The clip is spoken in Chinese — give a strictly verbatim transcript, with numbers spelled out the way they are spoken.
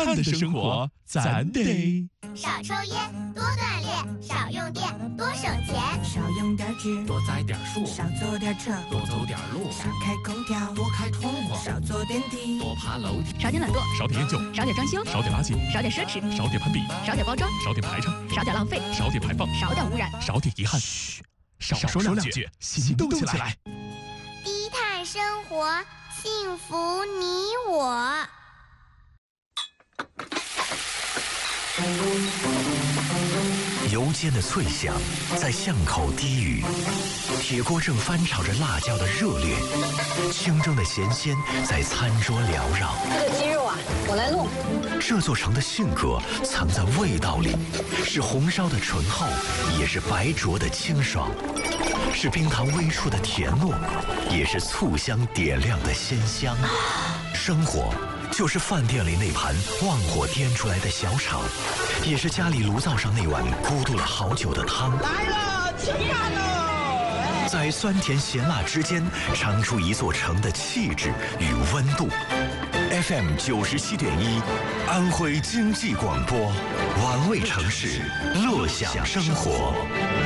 汉的生活咱得少抽烟，多锻炼，少用电，多省钱， 少用点纸， 多栽点树， 少坐点车， 多走点路， 少开空调， 多开窗户， 少坐电梯， 多爬楼梯， 少点懒惰， 少点烟酒， 少点装修， 少点垃圾， 少点奢侈， 少点攀比， 少点包装， 少点排场， 少点浪费， 少点排放， 少点污染， 少点遗憾。嘘，少说两句，行动起来。 低碳生活，幸福你我。 油煎的脆香在巷口低语，铁锅正翻炒着辣椒的热烈，清蒸的咸鲜在餐桌缭绕。 这个鸡肉啊，我来弄。 这座城的性格藏在味道里，是红烧的醇厚，也是白灼的清爽，是冰糖微出的甜糯，也是醋香点亮的鲜香。生活就是饭店里那盘旺火颠出来的小炒，也是家里炉灶上那碗咕嘟了好久的汤。 来了，吃饭喽！ 在酸甜咸辣之间，尝出一座城的气质与温度。F M 九十七点一，安徽经济广播，玩味城市，乐享生活。